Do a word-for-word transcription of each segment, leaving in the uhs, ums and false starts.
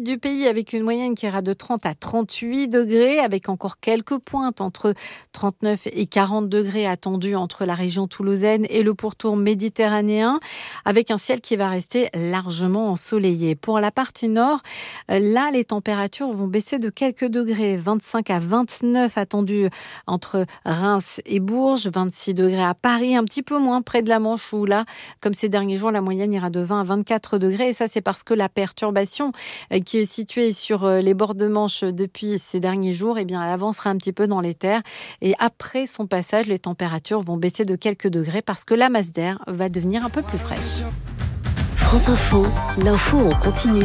sud du pays avec une moyenne qui ira de trente à trente-huit degrés, avec encore quelques pointes entre trente-neuf et quarante degrés attendus entre la région toulousaine et le pourtour méditerranéen, avec un ciel qui va rester largement ensoleillé. Pour la partie nord, là, les températures vont baisser de quelques degrés, vingt-cinq à vingt-neuf attendus entre Reims et Bourges, vingt-six degrés à Paris, un petit peu moins près de la Manche où là, comme ces derniers jours, la moyenne ira de vingt à vingt-quatre degrés. Et ça, c'est parce que la perturbation qui est située sur les bords de Manche depuis ces derniers jours, eh bien, elle avancera un petit peu dans les terres. Et après son passage, les températures vont baisser de quelques degrés parce que la masse d'air va devenir un peu plus fraîche. France Info, l'info en continu.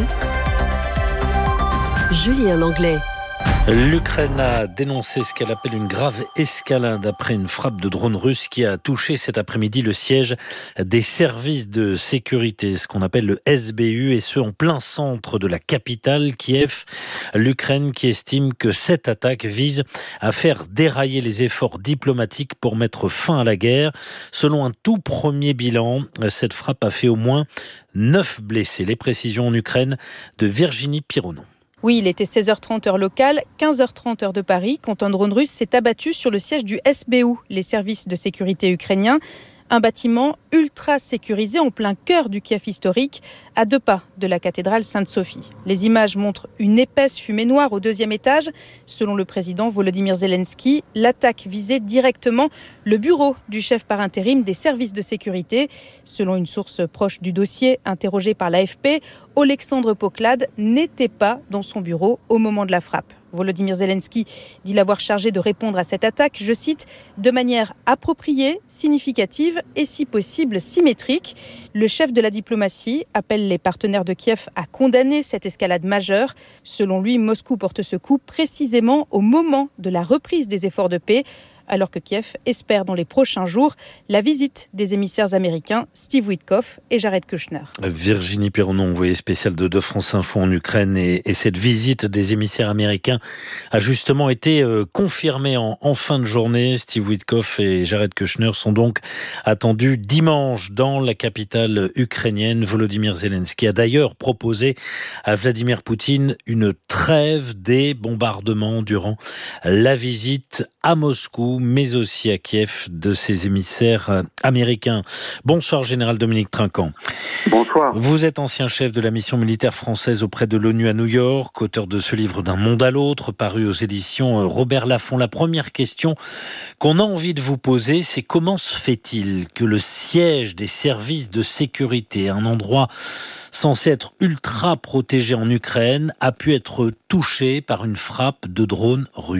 Julien Langlais. L'Ukraine a dénoncé ce qu'elle appelle une grave escalade après une frappe de drone russe qui a touché cet après-midi le siège des services de sécurité, ce qu'on appelle le S B U, et ce en plein centre de la capitale, Kiev. L'Ukraine qui estime que cette attaque vise à faire dérailler les efforts diplomatiques pour mettre fin à la guerre. Selon un tout premier bilan, cette frappe a fait au moins neuf blessés. Les précisions en Ukraine de Virginie Pironon. Oui, il était seize heures trente heure locale, quinze heures trente heure de Paris, quand un drone russe s'est abattu sur le siège du S B U, les services de sécurité ukrainiens. Un bâtiment ultra sécurisé en plein cœur du Kiev historique, à deux pas de la cathédrale Sainte-Sophie. Les images montrent une épaisse fumée noire au deuxième étage. Selon le président Volodymyr Zelensky, l'attaque visait directement le bureau du chef par intérim des services de sécurité. Selon une source proche du dossier, interrogée par l'A F P, Oleksandr Poklad n'était pas dans son bureau au moment de la frappe. Volodymyr Zelensky dit l'avoir chargé de répondre à cette attaque, je cite, de manière appropriée, significative et si possible symétrique. Le chef de la diplomatie appelle les partenaires de Kiev à condamner cette escalade majeure. Selon lui, Moscou porte ce coup précisément au moment de la reprise des efforts de paix, alors que Kiev espère dans les prochains jours la visite des émissaires américains Steve Witkoff et Jared Kushner. Virginie Pironon, envoyée spéciale de, de France Info en Ukraine, et, et cette visite des émissaires américains a justement été euh, confirmée en, en fin de journée. Steve Witkoff et Jared Kushner sont donc attendus dimanche dans la capitale ukrainienne. Volodymyr Zelensky a d'ailleurs proposé à Vladimir Poutine une trêve des bombardements durant la visite à Moscou, mais aussi à Kiev, de ses émissaires américains. Bonsoir, Général Dominique Trinquant. Bonsoir. Vous êtes ancien chef de la mission militaire française auprès de l'ONU à New York, auteur de ce livre D'un monde à l'autre, paru aux éditions Robert Laffont. La première question qu'on a envie de vous poser, c'est comment se fait-il que le siège des services de sécurité, un endroit censé être ultra protégé en Ukraine, a pu être touché par une frappe de drone russe ?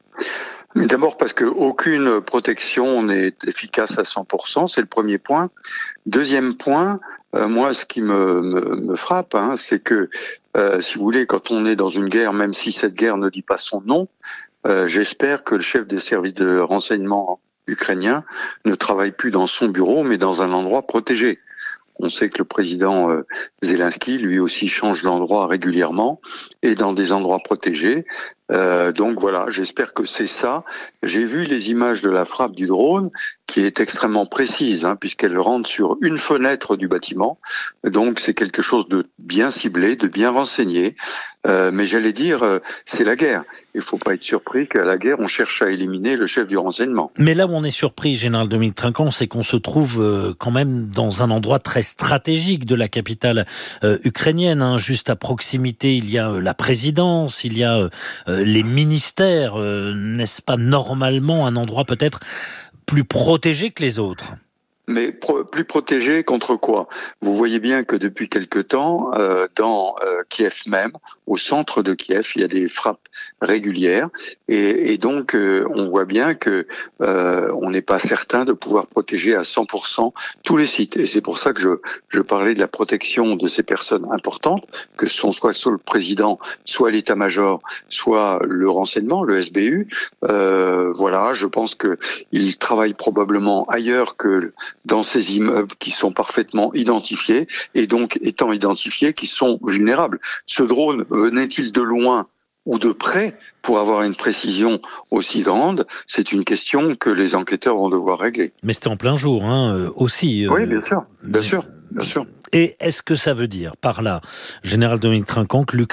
D'abord parce qu'aucune protection n'est efficace à cent pour cent, c'est le premier point. Deuxième point, euh, moi ce qui me, me, me frappe, hein, c'est que, euh, si vous voulez, quand on est dans une guerre, même si cette guerre ne dit pas son nom, euh, j'espère que le chef des services de renseignement ukrainien ne travaille plus dans son bureau, mais dans un endroit protégé. On sait que le président euh, Zelensky, lui aussi, change d'endroit régulièrement et dans des endroits protégés. Euh, donc voilà, j'espère que c'est ça. J'ai vu les images de la frappe du drone, qui est extrêmement précise, hein, puisqu'elle rentre sur une fenêtre du bâtiment. Donc c'est quelque chose de bien ciblé, de bien renseigné. Euh, mais j'allais dire, euh, c'est la guerre. Il ne faut pas être surpris qu'à la guerre, on cherche à éliminer le chef du renseignement. Mais là où on est surpris, Général Dominique Trinquant, c'est qu'on se trouve euh, quand même dans un endroit très stratégique de la capitale euh, ukrainienne. Hein. Juste à proximité, il y a euh, la présidence, il y a euh, les ministères. Euh, n'est-ce pas normalement un endroit peut-être plus protégé que les autres ? Mais pro- plus protégé contre quoi ? Vous voyez bien que depuis quelque temps, euh, dans euh, Kiev même, au centre de Kiev, il y a des frappes régulières, et, et donc euh, on voit bien que euh, on n'est pas certain de pouvoir protéger à cent pour cent tous les sites. Et c'est pour ça que je, je parlais de la protection de ces personnes importantes, que ce sont soit, soit le président, soit l'état-major, soit le renseignement, le S B U. Euh, voilà, je pense que ils travaillent probablement ailleurs que dans ces immeubles qui sont parfaitement identifiés, et donc étant identifiés, qui sont vulnérables. Ce drone venait-il de loin ou de près pour avoir une précision aussi grande? C'est une question que les enquêteurs vont devoir régler. Mais c'était en plein jour, hein, aussi. Oui, bien sûr, bien sûr, bien sûr. Et est-ce que ça veut dire, par là, Général Dominique Trinquant, que l'Ukraine